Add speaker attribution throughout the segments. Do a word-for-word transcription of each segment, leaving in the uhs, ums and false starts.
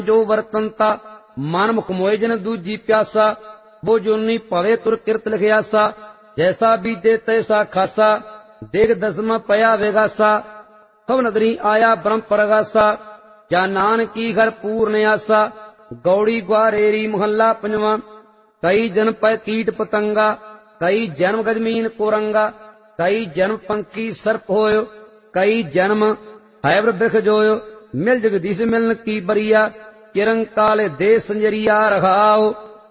Speaker 1: जो वर्तनता मन मुख मोय जन दूजी प्यासा वो जोनी पवे तुर किरत लिखियासा जैसा बीजे तैसा खासा देख दसमा पया वेगासा सब नदरी आया ब्रह्म परगासा जा नानकी घर पूर्ण आसा गौड़ी ग्वारेरी मोहल्ला पंजवा कई जन्म पै कीट पतंगा कई जन्म गजमीन कोरंगा कई जन्म पंखी सर्प होयो कई जन्म हैब्र बिख जोयो मिल जगदीश मिलन की बरिया किरंग काले दे संजरिया रखाओ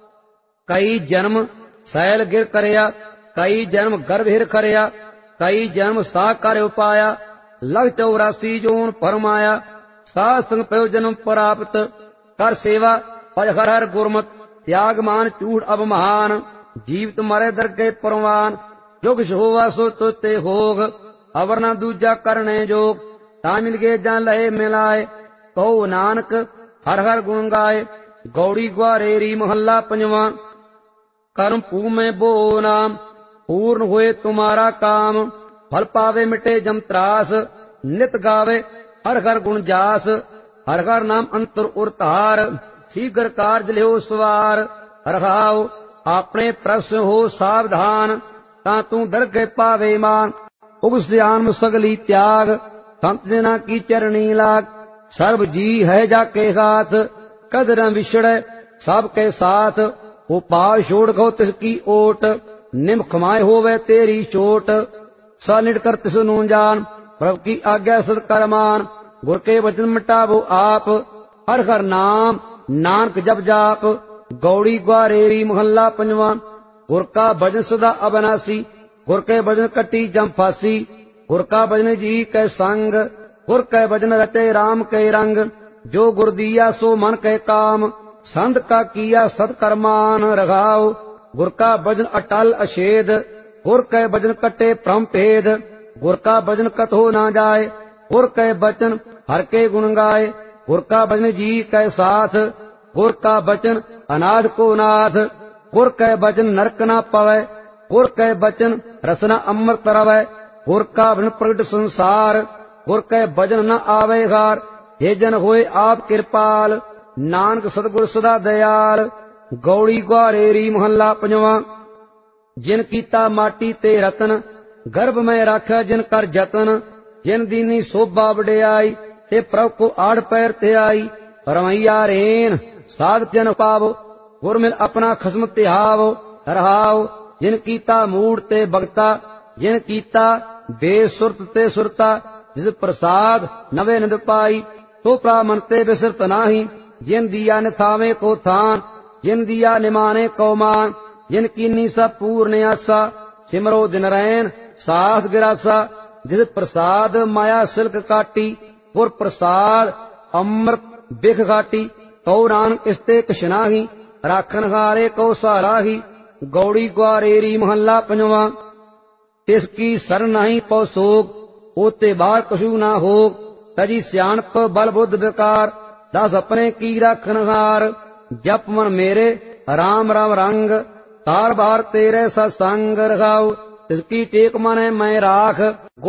Speaker 1: कई जन्म सैल गिर करया कई जन्म गर्भ हिर करया कई जन्म सा कर उपाया लख चौरासी जोन फरमाया साध संग पयो जन्म प्राप्त कर सेवा पज हर हर गुरमत त्याग मान चूड़ अब महान जीवित मरे दरगे परवान जुग होवा सो तोते होग अवर न दूजा करने जोग ता मिल गए जान लहे मिलाए कहो नानक हर हर गुण गाए गौड़ी ग्वारेरी मोहल्ला पंजवा कर्म पू में बो नाम पूर्ण हुए तुम्हारा काम फल पावे मिटे जम त्रास नित गावे हर हर गुण जास हर हर नाम अंतर उरतार शीघ्र कार्य लियो सवार रखाओ अपने प्रश्न हो सावधान ता तू दरगे पावे मान उग सियान सगली त्याग संत जना की चरणी लाग सर्व जी है जाके हाथ कदर विछड़े सब के साथ उपाय छोड़ गो तिसकी ओट निम खमाए होवे तेरी चोट सनिट कर तिसनु जान प्रभु की आज्ञा सद करमान गुर के वचन मिटावो आप हर हर नाम नानक जप जाप गौड़ी ग्वारेरी मोहल्ला पंजवा गुर का भजन सदा अबनासी गुर के भजन कटी जम फासी गुर का भजन जी कै संग गुर कै भजन रचे राम कै रंग जो गुर दिया सो मन कै काम संत का किया सत्कर्मान रघाओ गुर का भजन अटल अछेद गुर कै भजन कटे भ्रम भेद गुर का भजन कथो ना जाए गुर कै बचन हर के गुण गाए गुर का भजन जी कै साथ गुर का बचन अनाथ को नाथ गुर कै बचन नरक ना पवै गुर कै बचन रसना अमृत रवै गुर का भजन प्रगट संसार गुर कै भजन न आवे हार हे जन होए आप कृपाल नानक सतगुर सदा दयाल गौड़ी ग्वारेरी मोहल्ला पंजवा जिन कीता माटी ते रतन गर्भ में राखा जिन कर जतन जिन दीनी शोभा वडियाई ते प्रभु को आड़ पैर ते आई रमैया रेन साध जन पावो गुर मिल अपना खसम तिहावो रहाओ जिन कीता मूड ते भगता जिन कीता बेसुरत ते सुरता जिस प्रसाद नवे निद पाई तो प्रामन ते बिसरत नाही जिन दिया निथावे को थान जिन दिया निमाने को मान जिन कीनी सा पूर्ण आसा सिमरो दिन रैन सास गिरासा जिस प्रसाद माया सिल्क काटी पुर प्रसाद अमृत बिख घाटी कौ नानक इसते कशनाही राखन हारे कौ साराही गौड़ी ग्वारेरी मोहल्ला पंजवा तिसकी सर नहीं पौ सोग ओते बाहर कछु ना होग तजी सियाणप बल बुद्ध विकार दस अपने की राखन हार जप मन मेरे राम राम रंग तार बार तेरे सत्संग रखाओ तिसकी टेक मन मैं राख